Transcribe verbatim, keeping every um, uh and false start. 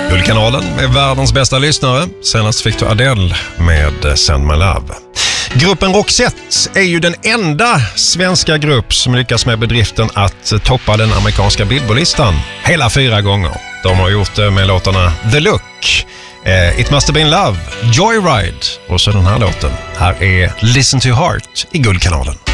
Guldkanalen med världens bästa lyssnare. Senast fick du Adele med Send My Love. Gruppen Roxette är ju den enda svenska grupp som lyckas med bedriften att toppa den amerikanska Billboard-listan hela fyra gånger. De har gjort det med låtarna The Look, eh, It Must Have Been Love, Joyride och så den här låten. Här är Listen to Your Heart i Guldkanalen.